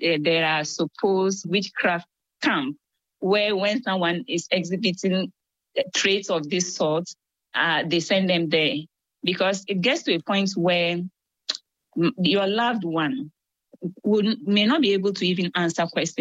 there are supposed witchcraft camp where when someone is exhibiting traits of this sort, they send them there. Because it gets to a point where your loved one may not be able to even answer questions